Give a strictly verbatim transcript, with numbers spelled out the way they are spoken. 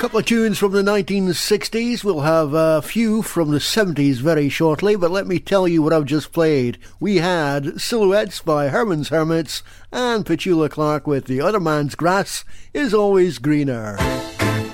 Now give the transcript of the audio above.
Couple of tunes from the nineteen sixties. We'll have a few from the seventies very shortly, but let me tell you what I've just played. We had Silhouettes by Herman's Hermits and Petula Clark with The Other Man's Grass Is Always Greener.